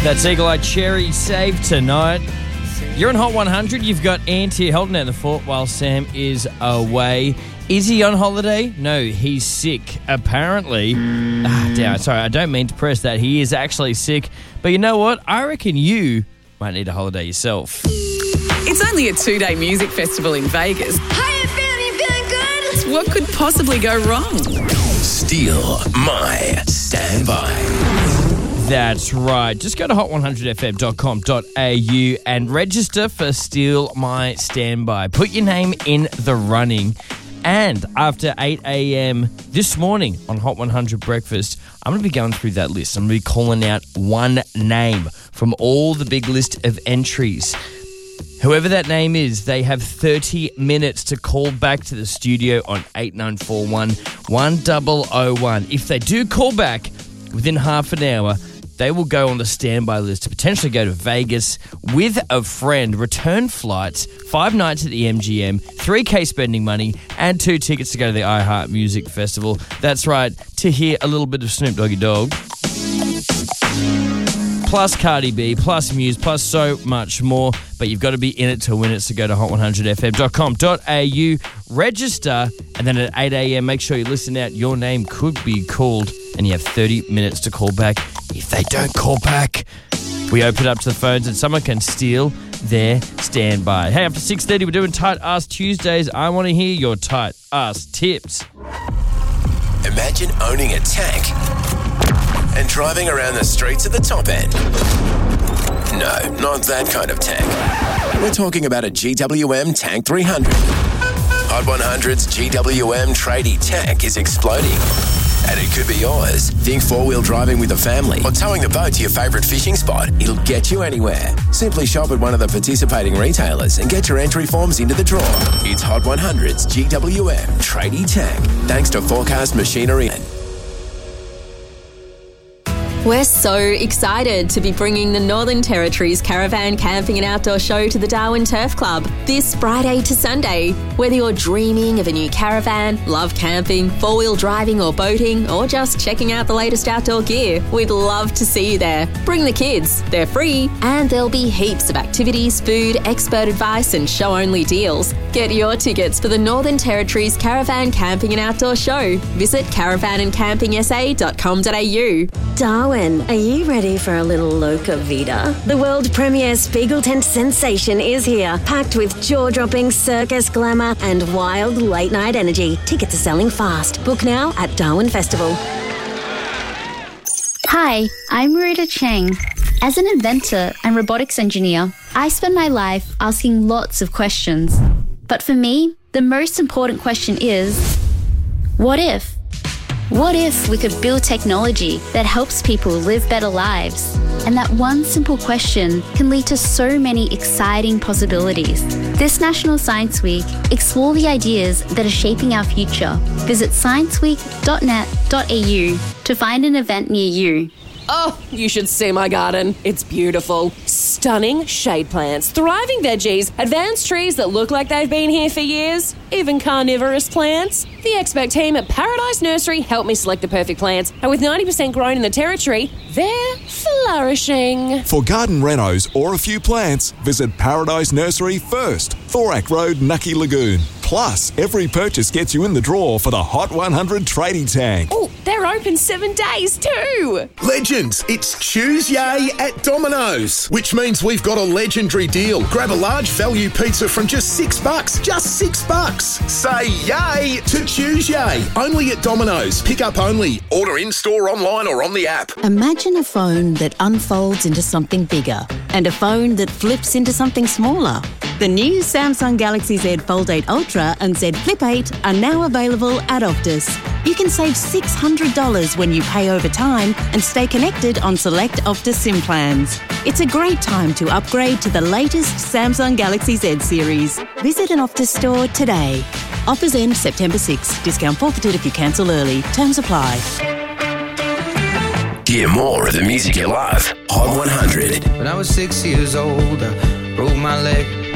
That's Eagle Eye Cherry Save Tonight. You're on Hot 100. You've got Auntie holding down the fort while Sam is away. Is he on holiday? No, he's sick, apparently. Damn, sorry, I don't mean to press that. He is actually sick. But you know what? I reckon you might need a holiday yourself. It's only a 2-day music festival in Vegas. How you feeling? You feeling good? What could possibly go wrong? Steal My Standby. That's right. Just go to hot100fm.com.au and register for Steal My Standby. Put your name in the running. And after 8 a.m. this morning on Hot 100 Breakfast, I'm going to be going through that list. I'm going to be calling out one name from all the big list of entries. Whoever that name is, they have 30 minutes to call back to the studio on 8941 1001. If they do call back within half an hour, they will go on the standby list to potentially go to Vegas with a friend, return flights, 5 nights at the MGM, 3K spending money, and 2 tickets to go to the iHeart Music Festival. That's right, to hear a little bit of Snoop Doggy Dogg. Plus Cardi B, plus Muse, plus so much more. But you've got to be in it to win it, so go to hot100fm.com.au, register, and then at 8 a.m, make sure you listen out. Your name could be called, and you have 30 minutes to call back. If they don't call back, we open up to the phones and someone can steal their standby. Hey, after 6:30, we're doing Tight Ass Tuesdays. I want to hear your tight ass tips. Imagine owning a tank and driving around the streets at the top end. No, not that kind of tank. We're talking about a GWM Tank 300. Hot 100's GWM tradie tank is exploding. And it could be yours. Think four-wheel driving with a family or towing the boat to your favourite fishing spot. It'll get you anywhere. Simply shop at one of the participating retailers and get your entry forms into the draw. It's Hot 100's GWM tradie tank, thanks to Forecast Machinery. We're so excited to be bringing the Northern Territory's Caravan Camping and Outdoor Show to the Darwin Turf Club this Friday to Sunday. Whether you're dreaming of a new caravan, love camping, four-wheel driving or boating, or just checking out the latest outdoor gear, we'd love to see you there. Bring the kids, they're free, and there'll be heaps of activities, food, expert advice and show-only deals. Get your tickets for the Northern Territory's Caravan Camping and Outdoor Show. Visit caravanandcampingsa.com.au. Darwin, are you ready for a little Loca Vida? The world premiere Spiegel tent sensation is here, packed with jaw-dropping circus glamour and wild late-night energy. Tickets are selling fast. Book now at Darwin Festival. Hi, I'm Marita Chang. As an inventor and robotics engineer, I spend my life asking lots of questions. But for me, the most important question is, what if? What if we could build technology that helps people live better lives? And that one simple question can lead to so many exciting possibilities. This National Science Week, explore the ideas that are shaping our future. Visit scienceweek.net.au to find an event near you. Oh, you should see my garden. It's beautiful. Stunning shade plants, thriving veggies, advanced trees that look like they've been here for years, even carnivorous plants. The expert team at Paradise Nursery helped me select the perfect plants, and with 90% grown in the territory, they're flourishing. For garden renos or a few plants, visit Paradise Nursery first, Thorak Road, Nucky Lagoon. Plus, every purchase gets you in the draw for the Hot 100 tradie tank. Oh, they're open 7 days too. Legends, it's Tuesday at Domino's, which means we've got a legendary deal. Grab a large value pizza from just $6. Just $6. Say yay to Tuesday. Only at Domino's. Pick up only. Order in-store, online or on the app. Imagine a phone that unfolds into something bigger and a phone that flips into something smaller. The new Samsung Galaxy Z Fold 8 Ultra and Z Flip 8 are now available at Optus. You can save $600 when you pay over time and stay connected on select Optus SIM plans. It's a great time to upgrade to the latest Samsung Galaxy Z series. Visit an Optus store today. Offers end September 6. Discount forfeited if you cancel early. Terms apply. Hear more of the music you love. Hot 100. When I was 6 years old, I broke my leg.